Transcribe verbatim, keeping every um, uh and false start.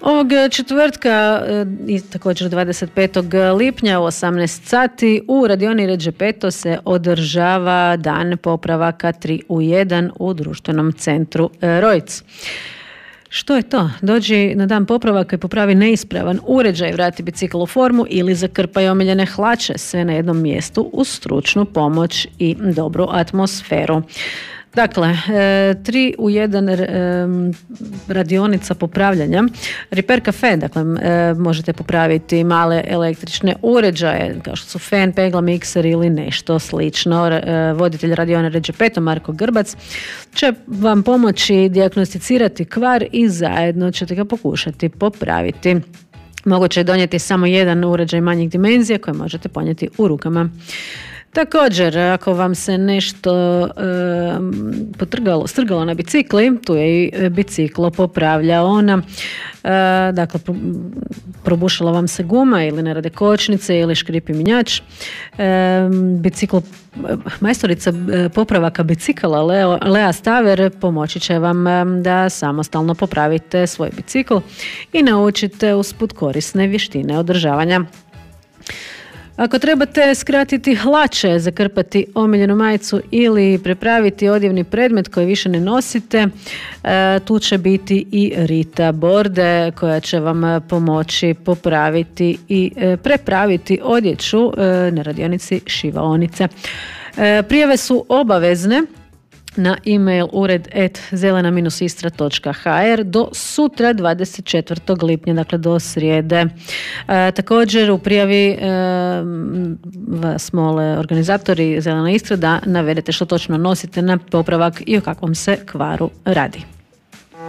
Ovog četvrtka i također dvadeset petog lipnja u osamnaest sati u radioni Redžepeto se održava dan popravaka tri u jedan u društvenom centru Rojc. Što je to? Dođi na dan popravaka i popravi neispravan uređaj, vrati bicikl u formu ili zakrpaj omiljene hlače, sve na jednom mjestu uz stručnu pomoć i dobru atmosferu. Dakle, tri u jedan radionica popravljanja. Repair Cafe, dakle, možete popraviti male električne uređaje, kao što su fen, pegla, mikser ili nešto slično. Voditelj radiona Redžepeto, Marko Grbac, će vam pomoći dijagnosticirati kvar i zajedno ćete ga pokušati popraviti. Moguće je donijeti samo jedan uređaj manjih dimenzija koje možete ponijeti u rukama. Također, ako vam se nešto e, potrgalo, strgalo na bicikli, tu je i biciklo popravlja ona. E, dakle, probušila vam se guma ili ne rade kočnice ili škripi minjač. E, biciklo, majstorica popravaka bicikala Leo, Lea Staver pomoći će vam da samostalno popravite svoj bicikl i naučite usput korisne vještine održavanja. Ako trebate skratiti hlače, zakrpati omiljenu majicu ili prepraviti odjevni predmet koji više ne nosite, tu će biti i Rita Borde koja će vam pomoći popraviti i prepraviti odjeću na radionici šivaonice. Prijave su obavezne na e-mail ured at zelena dash istra dot h r do sutra dvadeset četvrtog lipnja, dakle do srijede. E, također u prijavi e, vas mole organizatori Zelena Istra da navedete što točno nosite na popravak i o kakvom se kvaru radi.